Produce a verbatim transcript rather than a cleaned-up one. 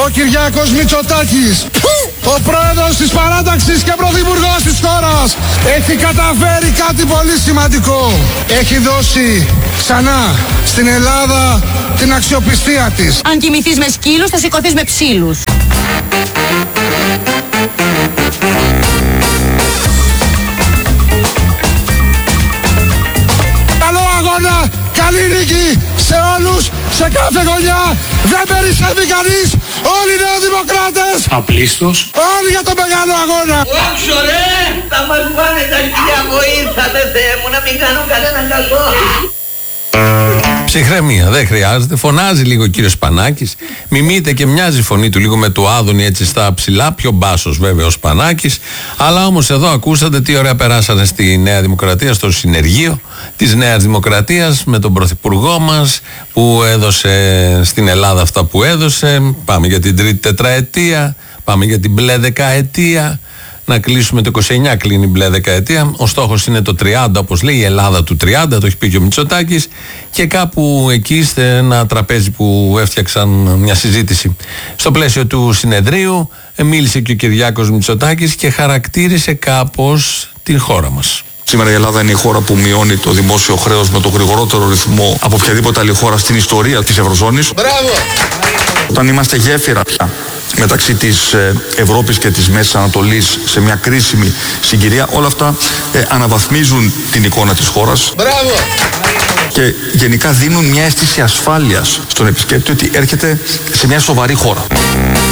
ο Κυριάκος Μητσοτάκης, ο πρόεδρος της παράταξης και πρωθυπουργός της χώρας, έχει καταφέρει κάτι πολύ σημαντικό. Έχει δώσει ξανά στην Ελλάδα την αξιοπιστία της. Αν κοιμηθείς με σκύλους θα σηκωθείς με ψήλους. Καλό αγώνα, καλή νίκη σε όλους, σε κάθε γωνιά, δεν περισσεύει κανείς, όλοι οι νεοδημοκράτες, απλίστος, όλοι για τον μεγάλο αγώνα. Όχι ρε, θα μας πάνε τα χιλιά, βοήθατε Θεέ μου να μην κάνω κανέναν κακό. Ψυχραιμία, δεν χρειάζεται. Φωνάζει λίγο ο κύριος Σπανάκης. Μιμείται και μοιάζει η φωνή του λίγο με του Άδωνη έτσι στα ψηλά. Πιο μπάσος βέβαια ο Σπανάκης. Αλλά όμως εδώ ακούσατε τι ωραία περάσανε στη Νέα Δημοκρατία, στο συνεργείο της Νέας Δημοκρατίας με τον πρωθυπουργό μας που έδωσε στην Ελλάδα αυτά που έδωσε. Πάμε για την τρίτη τετραετία. Πάμε για την μπλε δεκαετία. Να κλείσουμε το είκοσι εννιά, κλείνει μπλε δεκαετία. Ο στόχος είναι το τριάντα, όπως λέει η Ελλάδα του τριάντα, το έχει πει και ο Μητσοτάκης. Και κάπου εκεί, σε ένα τραπέζι που έφτιαξαν μια συζήτηση στο πλαίσιο του συνεδρίου, μίλησε και ο Κυριάκος Μητσοτάκης και χαρακτήρισε κάπως την χώρα μας. Σήμερα η Ελλάδα είναι η χώρα που μειώνει το δημόσιο χρέος με το γρηγορότερο ρυθμό από οποιαδήποτε άλλη χώρα στην ιστορία της Ευρωζώνης. Μπράβο! Όταν είμαστε γέφυρα πια μεταξύ της Ευρώπης και της Μέσης Ανατολής σε μια κρίσιμη συγκυρία, όλα αυτά ε, αναβαθμίζουν την εικόνα της χώρας. Μπράβο! Και γενικά δίνουν μια αίσθηση ασφάλειας στον επισκέπτη ότι έρχεται σε μια σοβαρή χώρα.